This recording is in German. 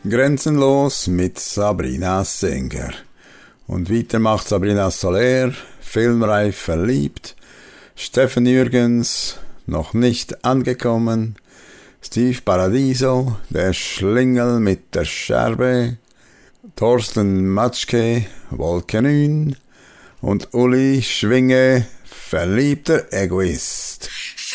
Grenzenlos mit Sabrina Senger. Und weiter macht Sabrina Soler, filmreif verliebt, Steffen Jürgens, noch nicht angekommen, Steve Paradiso, der Schlingel mit der Scherbe, Thorsten Matschke, Wolkenün und Uli Schwinge, verliebter Egoist.